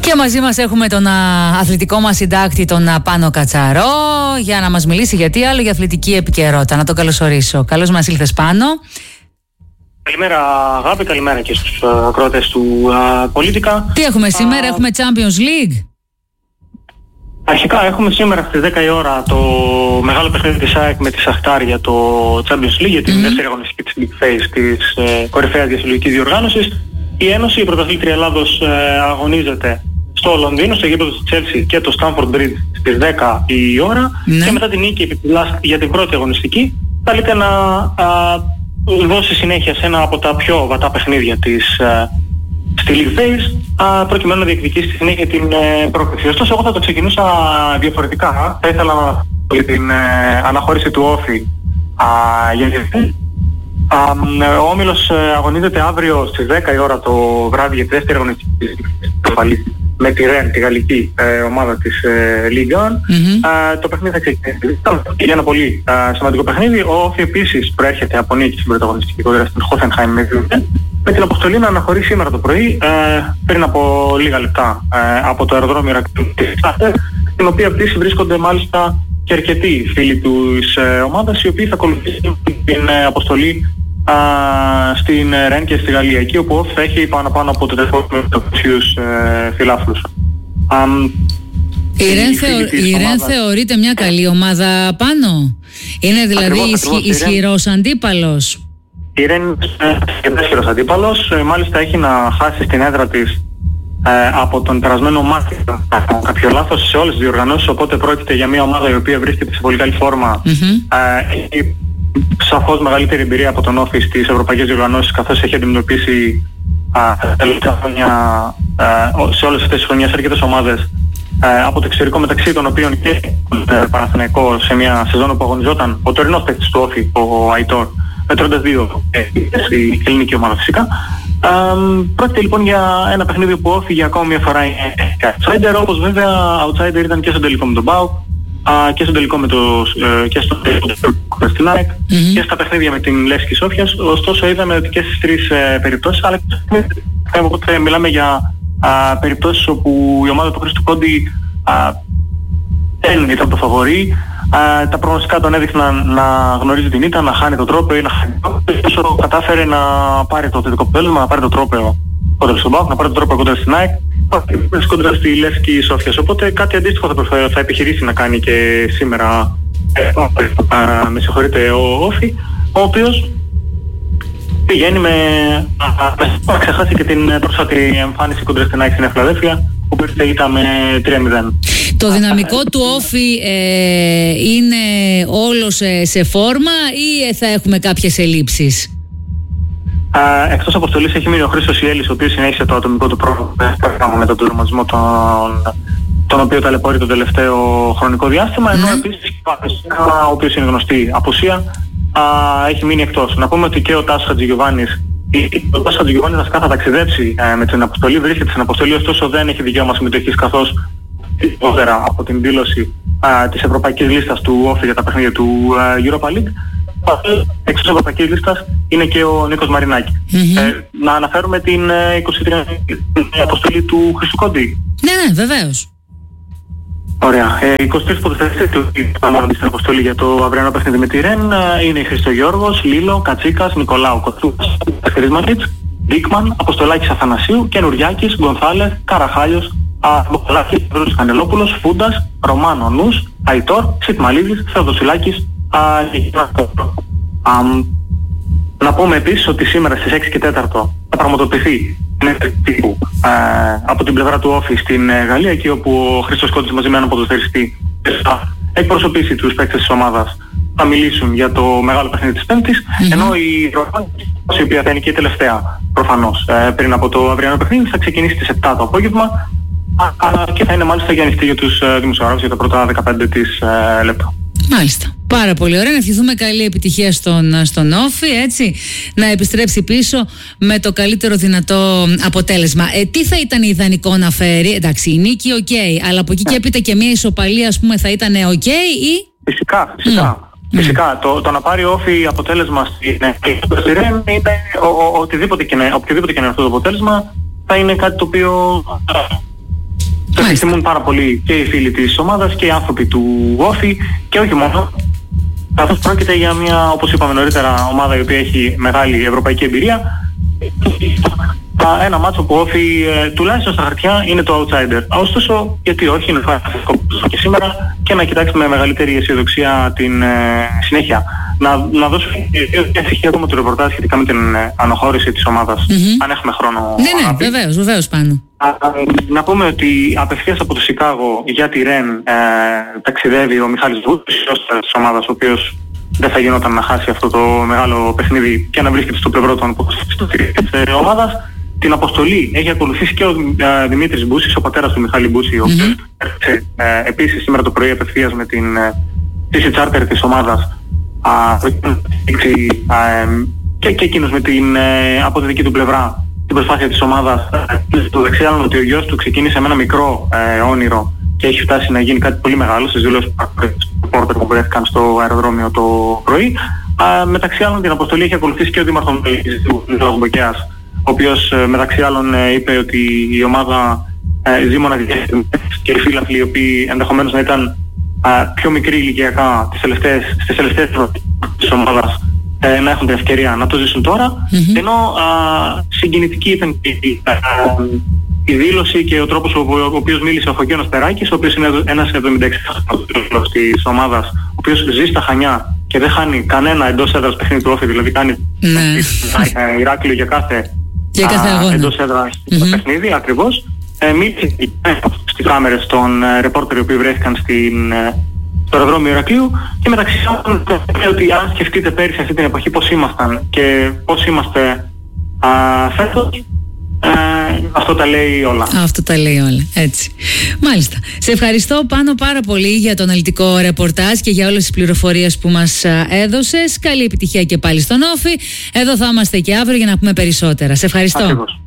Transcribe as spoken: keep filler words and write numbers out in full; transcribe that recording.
Και μαζί μας έχουμε τον α, αθλητικό μας συντάκτη, τον α, Πάνο Κατσαρό, για να μας μιλήσει για τι άλλο, για αθλητική επικαιρότητα. Να τον καλωσορίσω. Καλώς μας ήλθες, Πάνο. Καλημέρα Αγάπη, καλημέρα και στους uh, ακροατές του uh, Πολίτικα. Τι έχουμε σήμερα, uh, έχουμε Champions League. Αρχικά έχουμε σήμερα στις δέκα η ώρα το μεγάλο παιχνίδι της ΑΕΚ με τη Σαχτάρ για το Champions League, για την mm-hmm. δεύτερη αγωνιστική της Big Face της uh, κορυφαίας διασυλλογικής διοργάνωσης. Η Ένωση, η πρωταθλήτρια Ελλάδος, uh, αγωνίζεται στο Λονδίνο, στο γήπεδο της Chelsea και το Stamford Bridge στις δέκα η ώρα mm-hmm. και μετά την νίκη για την πρώτη αγωνιστική καλείται να uh, δώσει συνέχεια σε ένα από τα πιο βατά παιχνίδια της uh, στη League Phase, uh, προκειμένου να διεκδικήσει στη συνέχεια την uh, πρόκριση. Ωστόσο, εγώ θα το ξεκινούσα διαφορετικά. Θα ήθελα να πω την uh, αναχώρηση του Όφη uh, για την uh, ο Όμιλος uh, αγωνίζεται αύριο στις δέκα η ώρα το βράδυ για τη δεύτερη αγωνιστική με τη Ρεν, τη γαλλική ε, ομάδα της ε, Ligue ένα. Mm-hmm. Ε, το παιχνίδι θα ξεκινήσει. Για ένα πολύ ε, σημαντικό παιχνίδι. Ο Όφη επίσης προέρχεται από νίκη στην πρωταγωνιστική κόντρα στην Hoffenheim με, με την αποστολή να αναχωρεί σήμερα το πρωί, ε, πριν από λίγα λεπτά, ε, από το αεροδρόμιο Ηρακλείου, στην οποία πτήση βρίσκονται μάλιστα και αρκετοί φίλοι της ε, ομάδας, οι οποίοι θα ακολουθήσουν την ε, αποστολή Uh, στην Ρεν και στη Γαλλία, εκεί όπου θα έχει πάνω πάνω από τετρακόσιους uh, φιλάθλους. Um, η Ρεν, θεω... η Ρεν θεωρείται μια καλή ομάδα, Πάνω. Είναι δηλαδή ακριβώς, ισχυ... ακριβώς, ισχυρός Ρεν... αντίπαλος. Η Ρεν είναι ισχυρός αντίπαλος. Μάλιστα έχει να χάσει στην έδρα της ε, από τον περασμένο Μάρτιο κάποιο λάθος σε όλες τις διοργανώσεις, οπότε πρόκειται για μια ομάδα η οποία βρίσκεται σε πολύ καλή φόρμα. Mm-hmm. Ε, σαφώς μεγαλύτερη εμπειρία από τον Όφη στις ευρωπαϊκές διοργανώσεις, καθώς έχει αντιμετωπίσει τα τελευταία χρόνια α, σε όλες αυτές τις χρονιές αρκετές ομάδες α, από το εξωτερικό, μεταξύ των οποίων και ε, Παναθηναϊκό σε μια σεζόν που αγωνιζόταν ο τωρινός παίκτης του Όφη, ο Αϊτόρ, μετρώντας δύο ε, η ελληνική ομάδα φυσικά. Um, πρόκειται λοιπόν για ένα παιχνίδι που Όφη για ακόμη μια φορά είναι outsider, όπως βέβαια outsider ήταν και στο τελικό με τον ΠΑΟΚ, Uh, και στο τελικό με το, uh, και στο τελικό με την ΑΕΚ mm-hmm. και στα παιχνίδια με την Λεύσκη Σόφιας. Ωστόσο είδαμε ότι και στις τρεις uh, περιπτώσεις, αλλά uh, μιλάμε για uh, περιπτώσεις όπου η ομάδα του Χρήστου Κόντι uh, δεν ήταν το φαβορί. Uh, τα προγνωστικά τον έδειχναν να γνωρίζει την ήττα, να χάνει τον τρόπο ή να χάνει τον τρόπο. Όσο κατάφερε να πάρει το θετικό αποτέλεσμα, να πάρει τον τρόπο κοντά στον ΠΑΟΚ, να πάρει τον τρόπο κοντά στην ΑΕΚ, κοντά στη Λεύσκη Σόφιας. Οπότε κάτι αντίστοιχο θα, προσφέρει, θα επιχειρήσει να κάνει και σήμερα, ε, α, με συγχωρείτε, ο Όφη, ο οποίος πηγαίνει με να ξεχάσει και την πρόσφατη εμφάνιση κοντά στην ΑΕΚ στην Φιλαδέλφια, που ήρθε ήταν με τρία μηδέν. Το δυναμικό του Όφη ε, είναι όλο σε, σε φόρμα ή θα έχουμε κάποιες ελλείψεις? Uh, εκτός αποστολής έχει μείνει ο Χρήστος Ιέλης, ο οποίος συνέχισε το ατομικό του πρόγραμμα μετά τον τερματισμό τον, τον οποίο ταλαιπωρεί το τελευταίο χρονικό διάστημα, ενώ mm-hmm. επίσης ο οποίος είναι γνωστή απουσία uh, έχει μείνει εκτός. Να πούμε ότι και ο Τάσος Χατζηγιοβάνης ο Τάσος Χατζηγιοβάνης βασικά θα ταξιδέψει uh, με την αποστολή, βρίσκεται στην αποστολή, ωστόσο δεν έχει δικαίωμα συμμετοχής, καθώς πέρα από την δήλωση uh, της ευρωπαϊκής λίστας του Όφη για τα παιχνίδια του uh, Europa League. Εξ της ευρωπαϊκής λίστας είναι και ο Νίκος Μαρινάκη. Mm-hmm. Ε, να αναφέρουμε την ε, είκοσι τρία αποστολή του Χρήστου Κόντι. Ναι, ναι, βεβαίως. Ωραία. Ε, είκοσι τρεις ποδοσφαιριστές του ανάμονται στην αποστολή για το αυριανό παιχνίδι με τη Ρεν. Είναι η Χριστογιώργος, Λίλο, Κατσίκας, Νικολάου Κοτσούκας, Φερισμανίτς, Ντίκμαν, Αποστολάκης Αθανασίου, Κενουριάκης, Γκονθάλες, Καραχάλιος, Μποκολάκης, Βρούσης Κανελόπουλος, Φούντας, Ρωμάνο Νους, Αϊτόρ, Σιτμαλίδης, Θεοδοσιλάκης. Um, να πούμε επίσης ότι σήμερα στις έξι και τέσσερα θα πραγματοποιηθεί τύπου, uh, από την πλευρά του Όφη στην uh, Γαλλία, εκεί όπου ο Χρήστος Κόντης μαζί με έναν ποδοσφαιριστή θα εκπροσωπήσει τους παίκτες της ομάδας, θα μιλήσουν για το μεγάλο παιχνίδι της Πέμπτης, mm-hmm. ενώ η Ρωμάνη, η οποία θα είναι και η τελευταία προφανώς uh, πριν από το αυριανό παιχνίδι, θα ξεκινήσει στις επτά το απόγευμα uh, και θα είναι μάλιστα και ανοιχτή για τους uh, δημοσιογράφους για τα πρώτα δεκαπέντε της uh, λεπτά. Μάλιστα. Πάρα πολύ ωραία. Να ευχηθούμε καλή επιτυχία στον, στον Όφη, έτσι. Να επιστρέψει πίσω με το καλύτερο δυνατό αποτέλεσμα. Ε, τι θα ήταν ιδανικό να φέρει? Εντάξει, η νίκη, οκ. Okay, αλλά από εκεί και έπειτα και μια ισοπαλία, ας πούμε, θα ήταν οκ okay, ή... Φυσικά, φυσικά. Mm. Φυσικά. Mm. Το, το να πάρει ο Όφη αποτέλεσμα στην Ρεν είναι ο, ο, οτιδήποτε και είναι αυτό το αποτέλεσμα θα είναι κάτι το οποίο Το εκτιμούν πάρα πολύ και οι φίλοι της ομάδας και οι άνθρωποι του Όφη και όχι μόνο. Καθώς πρόκειται για μια, όπως είπαμε νωρίτερα, ομάδα η οποία έχει μεγάλη ευρωπαϊκή εμπειρία. Ένα μάτσο που Όφη ε, τουλάχιστον στα χαρτιά είναι το outsider. Ωστόσο, γιατί όχι, είναι φάσιμο και σήμερα και να κοιτάξουμε με μεγαλύτερη αισιοδοξία την ε, συνέχεια. Να, να δώσω μια στοιχεία ακόμα του ρεπορτάζ σχετικά με την ε, αναχώρηση της ομάδας, mm-hmm. αν έχουμε χρόνο. Ναι, ναι, βεβαίως, βεβαίως πάνω. Α, να πούμε ότι απευθείας από το Σικάγο για τη Ρεν ε, ταξιδεύει ο Μιχάλης Βούτης, της ομάδας, ο οποίος δεν θα γινόταν να χάσει αυτό το μεγάλο παιχνίδι και να βρίσκεται στο πλευρό των της ομάδας. Την αποστολή έχει ακολουθήσει και ο ε, Δημήτρης Μπούσης, ο πατέρας του Μιχάλη Μπούση, mm-hmm. ο οποίος έρχεται ε, επίσης σήμερα το πρωί απευθείας με την πτήση τσάρτερ της ομάδας ε, ε, και, και εκείνος με την, ε, από τη δική του πλευρά την προσπάθεια της ομάδας. Το δεξιάλλον ότι ο γιος του ξεκίνησε με ένα μικρό ε, όνειρο και έχει φτάσει να γίνει κάτι πολύ μεγάλο στις δηλώσεις του πόρτερ που βρέθηκαν στο αεροδρόμιο το πρωί. Ε, μεταξύ άλλων την αποστολή έχει ακολουθήσει και ο δήμαρχος του Μποκέας, ο οποίος ε, μεταξύ άλλων ε, είπε ότι η ομάδα ε, ζει μοναδικές και οι φίλαθλοι οι οποίοι ενδεχομένως να ήταν ε, πιο μικροί ηλικιακά τις τελευταίες, στις τελευταίες της ομάδας ε, να έχουν την ευκαιρία να το ζήσουν τώρα, mm-hmm. ενώ ε, συγκινητική ήταν η, ε, η δήλωση και ο τρόπος ο, ο οποίος μίλησε ο Φωκίωνας Περάκης, ο οποίος είναι ένας εβδομήντα έξι της ομάδας, ο οποίος ζει στα Χανιά και δεν χάνει κανένα εντός έδρας παιχνίδι του Όφη, δηλαδή κάνει mm. Ηράκλειο για κάθε Και κάθε αγώνα. Εντός έδρας mm-hmm. το παιχνίδι, ακριβώς. Ε, μίλησε στις κάμερες των ε, ρεπόρτερ οι οποίοι βρέθηκαν στην, ε, στο αεροδρόμιο Ηρακλείου και μεταξύ άλλων ότι αν σκεφτείτε πέρυσι αυτή την εποχή πώς ήμασταν και πώς είμαστε α, φέτος, ε, αυτό τα λέει όλα. Αυτό τα λέει όλα, έτσι. Μάλιστα. Σε ευχαριστώ Πάνο πάρα πολύ για το αναλυτικό ρεπορτάζ και για όλες τις πληροφορίες που μας έδωσες. Καλή επιτυχία και πάλι στον Όφη. Εδώ θα είμαστε και αύριο για να πούμε περισσότερα. Σε ευχαριστώ. Ακριβώς.